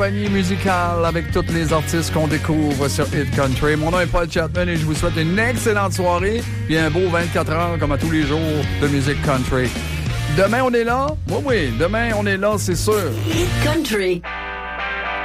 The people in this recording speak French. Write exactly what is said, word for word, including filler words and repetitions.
Compagnie musicale avec tous les artistes qu'on découvre sur Hit Country. Mon nom est Paul Chapman et je vous souhaite une excellente soirée et un beau vingt-quatre heures comme à tous les jours de musique country. Demain, on est là? Oui, oui, demain, on est là, c'est sûr. Hit Country.